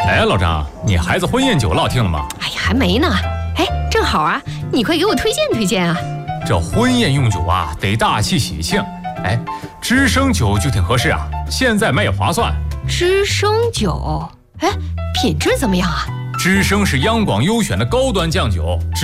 哎，老张，你孩子婚宴酒落定了吗？ 哎呀，还没呢。哎，正好啊，你快给我推荐推荐啊。 这婚宴用酒啊，得大气喜庆。哎，知生酒就挺合适啊，现在卖也划算。 知生酒，哎，品质怎么样啊？ 知生是央广优选的高端酱酒。